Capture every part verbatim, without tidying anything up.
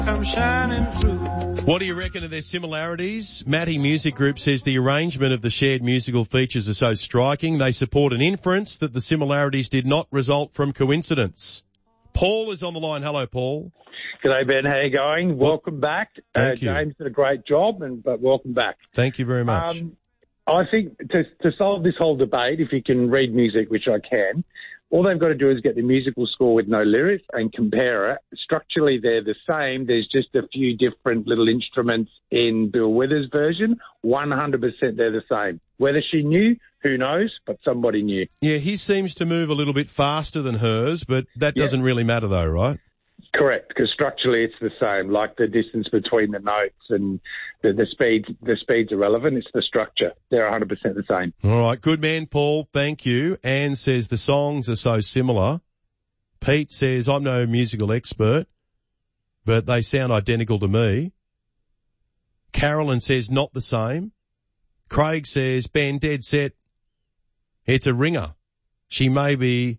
come shining through. What do you reckon of their similarities? Matty Music Group says the arrangement of the shared musical features are so striking, they support an inference that the similarities did not result from coincidence. Paul is on the line. Hello, Paul. G'day, Ben. How you going? Welcome back. Thank uh, you. James did a great job, and but welcome back. Thank you very much. Um, I think to, to solve this whole debate, if you can read music, which I can, all they've got to do is get the musical score with no lyrics and compare it. Structurally, they're the same. There's just a few different little instruments in Bill Withers' version. one hundred percent they're the same. Whether she knew, who knows, but somebody knew. Yeah, his seems to move a little bit faster than hers, but that Yeah. doesn't really matter though, right? Correct, because structurally it's the same, like the distance between the notes and the, the speed. The speed's irrelevant. It's the structure. They're one hundred percent the same. All right, good man, Paul. Thank you. Anne says the songs are so similar. Pete says I'm no musical expert, but they sound identical to me. Carolyn says not the same. Craig says, Ben, dead set. It's a ringer. She may be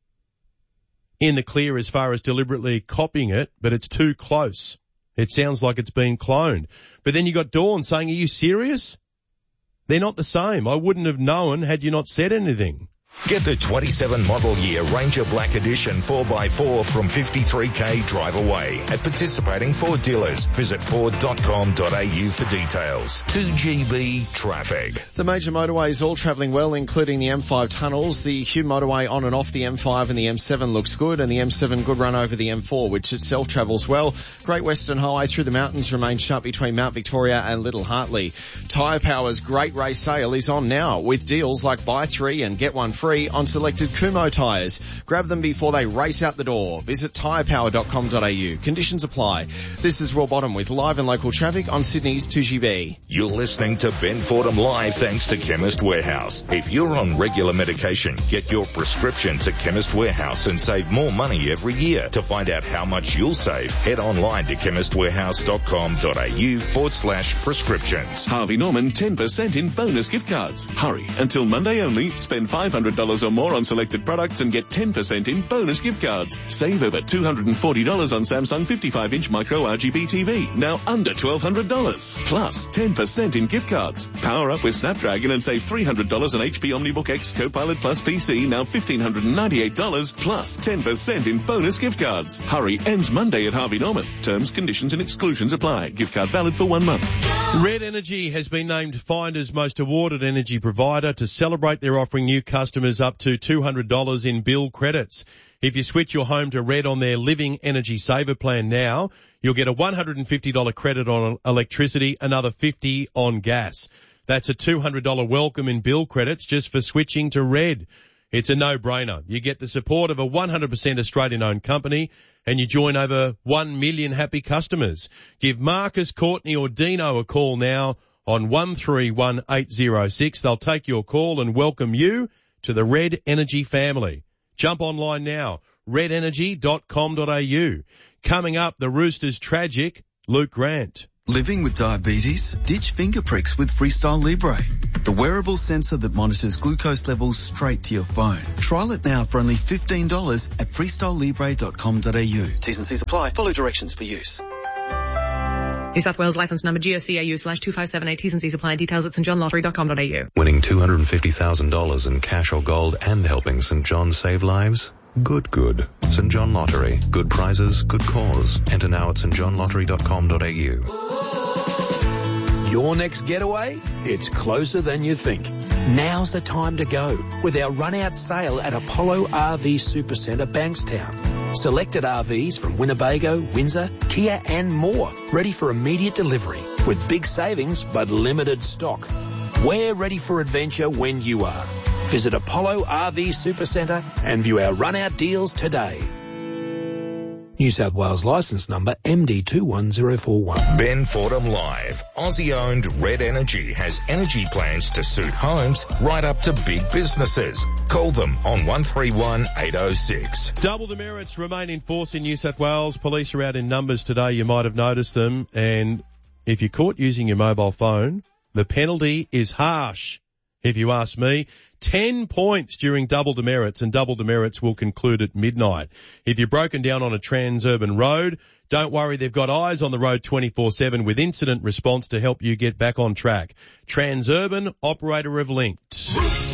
in the clear as far as deliberately copying it, but it's too close. It sounds like it's been cloned. But then you got Dawn saying, are you serious? They're not the same. I wouldn't have known had you not said anything. Get the twenty-seven model year Ranger Black Edition four by four from fifty-three K drive away at participating Ford dealers. Visit ford dot com dot a u for details. two G B traffic. The major motorways all travelling well, including the M five tunnels. The Hume motorway on and off the M five and the M seven looks good, and the M seven good run over the M four, which itself travels well. Great Western Highway through the mountains remains sharp between Mount Victoria and Little Hartley. Tyre Power's Great Race Sale is on now with deals like buy three and get one free on selected Kumho tyres. Grab them before they race out the door. Visit tyre power dot com dot a u. Conditions apply. This is Will Bottom with live and local traffic on Sydney's two G B. You're listening to Ben Fordham Live thanks to Chemist Warehouse. If you're on regular medication, get your prescriptions at Chemist Warehouse and save more money every year. To find out how much you'll save, head online to chemist warehouse dot com dot a u forward slash prescriptions. Harvey Norman ten percent in bonus gift cards. Hurry, until Monday only. Spend five hundred dollars or more on selected products and get ten percent in bonus gift cards. Save over two hundred forty dollars on Samsung fifty-five inch micro R G B T V, now under twelve hundred dollars. Plus ten percent in gift cards. Power up with Snapdragon and save three hundred dollars on H P OmniBook X Copilot Plus P C, now one thousand five hundred ninety-eight dollars, plus ten percent in bonus gift cards. Hurry, ends Monday at Harvey Norman. Terms, conditions and exclusions apply. Gift card valid for one month. Red Energy has been named Finder's most awarded energy provider. To celebrate, they're offering new customers up to two hundred dollars in bill credits. If you switch your home to Red on their Living Energy Saver plan now, you'll get a one hundred fifty dollars credit on electricity, another fifty dollars on gas. That's a two hundred dollars welcome in bill credits just for switching to Red. It's a no-brainer. You get the support of a one hundred percent Australian-owned company, and you join over one million happy customers. Give Marcus, Courtney or Dino a call now on one three one eight zero six. They'll take your call and welcome you to the Red Energy family. Jump online now, red energy dot com dot a u. Coming up, the Roosters' tragic Luke Grant. Living with diabetes? Ditch finger pricks with Freestyle Libre, the wearable sensor that monitors glucose levels straight to your phone. Trial it now for only fifteen dollars at freestyle libre dot com dot a u. T's and C's apply. Follow directions for use. New South Wales licence number G O C A U slash two five seven eight. T's and C's apply. Details at st john lottery dot com dot a u. Winning two hundred fifty thousand dollars in cash or gold and helping St John save lives? Good, good. St John Lottery. Good prizes, good cause. Enter now at st john lottery dot com dot a u. Your next getaway? It's closer than you think. Now's the time to go with our run-out sale at Apollo R V Supercentre, Bankstown. Selected R Vs from Winnebago, Windsor, Kia and more, ready for immediate delivery with big savings but limited stock. We're ready for adventure when you are. Visit Apollo R V Supercentre and view our run-out deals today. New South Wales licence number M D two one zero four one. Ben Fordham Live. Aussie-owned Red Energy has energy plans to suit homes right up to big businesses. Call them on one three one eight oh six. Double demerits remain in force in New South Wales. Police are out in numbers today. You might have noticed them. And if you're caught using your mobile phone, the penalty is harsh. if you ask me. Ten points during double demerits, and double demerits will conclude at midnight. If you're broken down on a transurban road, don't worry, they've got eyes on the road twenty-four seven with incident response to help you get back on track. Transurban, operator of Linked.